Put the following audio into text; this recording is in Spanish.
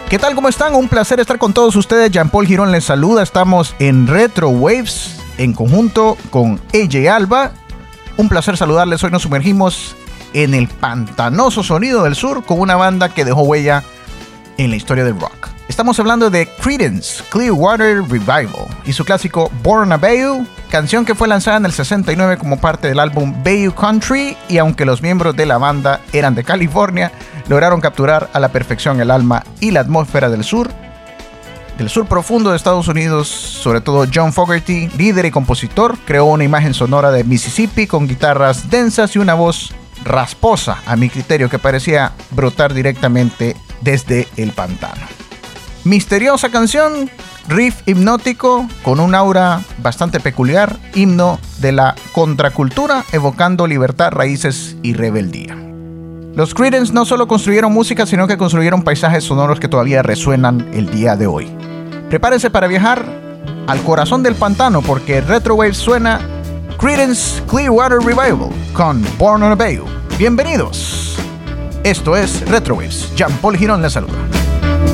¿Qué tal? ¿Cómo están? Un placer estar con todos ustedes. Jean-Paul Girón les saluda. Estamos en Retro Waves en conjunto con AJ Alba. Un placer saludarles. Hoy nos sumergimos en el pantanoso sonido del sur con una banda que dejó huella en la historia del rock. Estamos hablando de Creedence Clearwater Revival y su clásico Born a Bayou, canción que fue lanzada en el 69 como parte del álbum Bayou Country, y aunque los miembros de la banda eran de California, lograron capturar a la perfección el alma y la atmósfera del sur profundo de Estados Unidos. Sobre todo John Fogerty, líder y compositor, creó una imagen sonora de Mississippi con guitarras densas y una voz rasposa, a mi criterio, que parecía brotar directamente desde el pantano. Misteriosa canción, riff hipnótico con un aura bastante peculiar, himno de la contracultura, evocando libertad, raíces y rebeldía. Los Creedence no solo construyeron música, sino que construyeron paisajes sonoros que todavía resuenan el día de hoy. Prepárense para viajar al corazón del pantano, porque Retro Waves suena Creedence Clearwater Revival con Born on a Bayou. Bienvenidos. Esto es Retro Waves. Jean-Paul Girón les saluda.